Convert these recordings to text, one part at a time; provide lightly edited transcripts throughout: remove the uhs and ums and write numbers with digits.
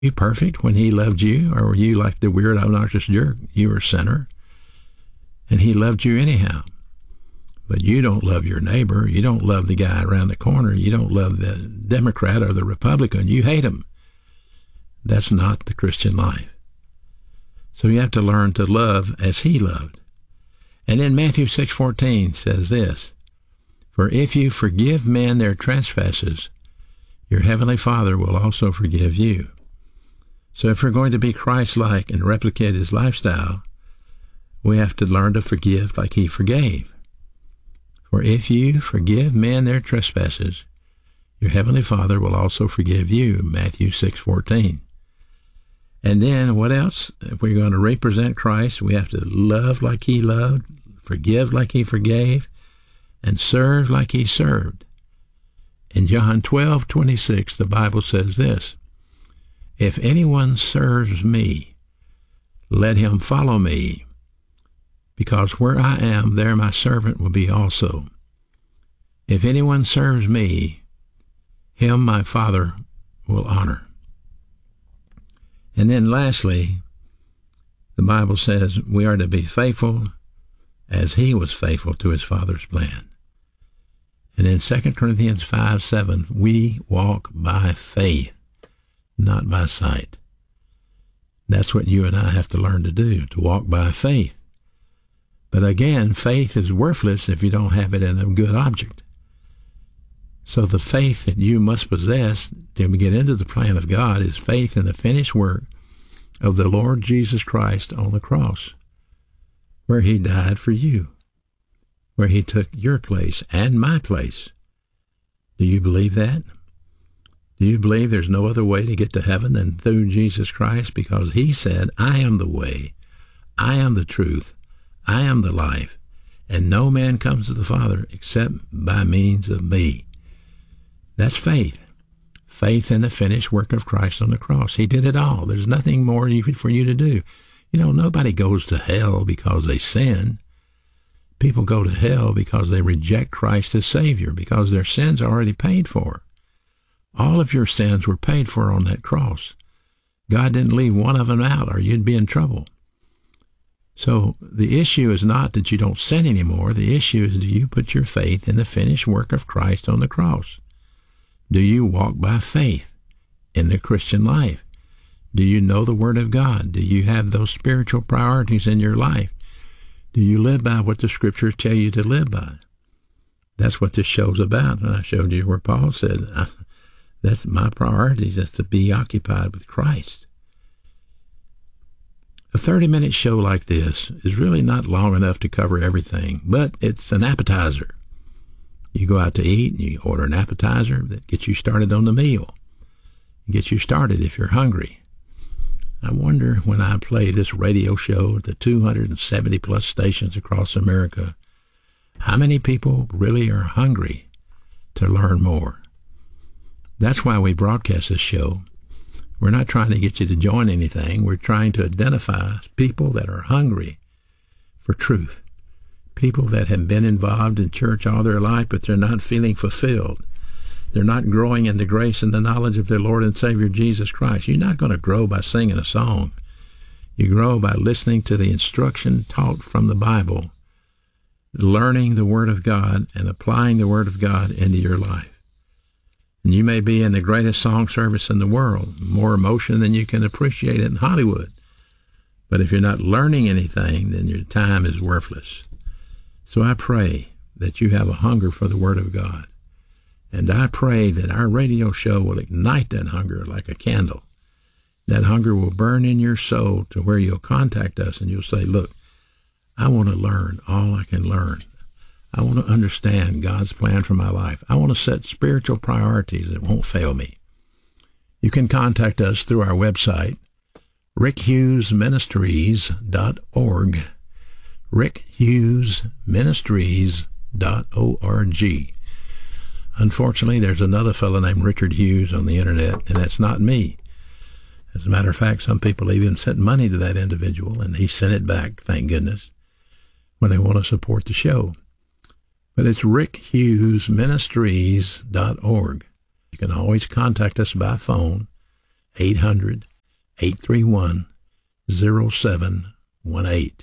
You perfect when he loved you, or were you like the weird, obnoxious jerk? You were a sinner, and he loved you anyhow. But you don't love your neighbor. You don't love the guy around the corner. You don't love the Democrat or the Republican. You hate him. That's not the Christian life. So you have to learn to love as he loved. And then Matthew 6:14 says this, "For if you forgive men their trespasses, your heavenly Father will also forgive you." So if we're going to be Christ-like and replicate his lifestyle, we have to learn to forgive like he forgave. For if you forgive men their trespasses, your heavenly Father will also forgive you, Matthew 6:14. And then what else? If we're going to represent Christ, we have to love like he loved, forgive like he forgave, and serve like he served. In John 12:26, the Bible says this, "If anyone serves me, let him follow me, because where I am, there my servant will be also. If anyone serves me, him my Father will honor." And then lastly, the Bible says we are to be faithful as he was faithful to his Father's plan. And in 2 Corinthians 5:7, we walk by faith, not by sight. That's what you and I have to learn to do, to walk by faith. But again, faith is worthless if you don't have it in a good object. So the faith that you must possess to get into the plan of God is faith in the finished work of the Lord Jesus Christ on the cross, where he died for you, where he took your place and my place. Do you believe that? Do you believe there's no other way to get to heaven than through Jesus Christ? Because he said, "I am the way, I am the truth, I am the life, and no man comes to the Father except by means of me." That's faith. Faith in the finished work of Christ on the cross. He did it all. There's nothing more for you to do. You know, nobody goes to hell because they sin. People go to hell because they reject Christ as Savior, because their sins are already paid for. All of your sins were paid for on that cross. God didn't leave one of them out, or you'd be in trouble. So the issue is not that you don't sin anymore. The issue is, do you put your faith in the finished work of Christ on the cross? Do you walk by faith in the Christian life? Do you know the Word of God? Do you have those spiritual priorities in your life? Do you live by what the Scriptures tell you to live by? That's what this show's about. And I showed you where Paul said, that's my priorities, is to be occupied with Christ. A 30-minute show like this is really not long enough to cover everything, but it's an appetizer. You go out to eat and you order an appetizer that gets you started on the meal. It gets you started if you're hungry. I wonder, when I play this radio show at the 270 plus stations across America, how many people really are hungry to learn more? That's why we broadcast this show. We're not trying to get you to join anything. We're trying to identify people that are hungry for truth. People that have been involved in church all their life, but they're not feeling fulfilled. They're not growing in the grace and the knowledge of their Lord and Savior Jesus Christ. You're not going to grow by singing a song. You grow by listening to the instruction taught from the Bible, learning the Word of God and applying the Word of God into your life. And you may be in the greatest song service in the world, more emotion than you can appreciate it in Hollywood. But if you're not learning anything, then your time is worthless. So I pray that you have a hunger for the Word of God. And I pray that our radio show will ignite that hunger like a candle. That hunger will burn in your soul to where you'll contact us and you'll say, look, I want to learn all I can learn. I want to understand God's plan for my life. I want to set spiritual priorities that won't fail me. You can contact us through our website, rickhughesministries.org, rickhughesministries.org. Unfortunately, there's another fellow named Richard Hughes on the internet, and that's not me. As a matter of fact, some people even sent money to that individual, and he sent it back, thank goodness, when they want to support the show. But it's rickhughesministries.org. You can always contact us by phone, 800 800-831-0718.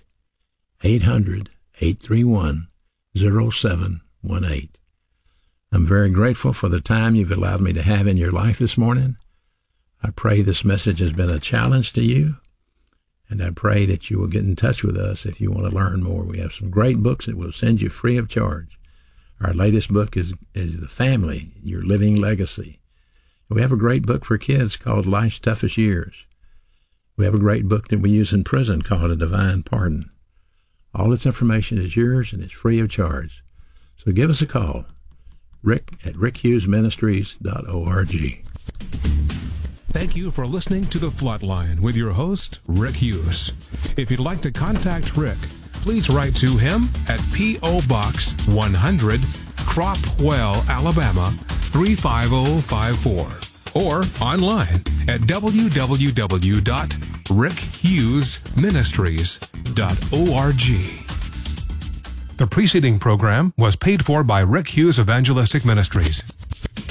800-831-0718. I'm very grateful for the time you've allowed me to have in your life this morning. I pray this message has been a challenge to you, and I pray that you will get in touch with us if you want to learn more. We have some great books that we'll send you free of charge. Our latest book is The Family, Your Living Legacy. We have a great book for kids called Life's Toughest Years. We have a great book that we use in prison called A Divine Pardon. All this information is yours, and it's free of charge. So give us a call, Rick at rickhughesministries.org. Thank you for listening to The Floodline with your host, Rick Hughes. If you'd like to contact Rick, please write to him at P.O. Box 100, Cropwell, Alabama 35054, or online at www.rickhughesministries.org. The preceding program was paid for by Rick Hughes Evangelistic Ministries.